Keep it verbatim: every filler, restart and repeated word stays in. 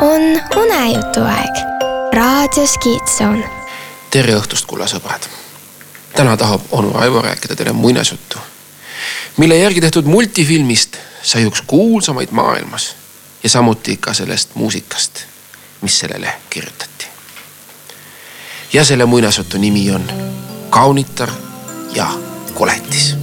on unejutuaeg. Raadios Kiitsoon. Tere õhtust, kulla sõbrad. Täna tahab onu Raivo rääkida teile muinasjuttu, mille järgi tehtud multifilmist sai üks kuulsamaid maailmas ja samuti ka sellest muusikast, mis sellele kirjutati. Ja selle muinasjutu nimi on Kaunitar ja koletis.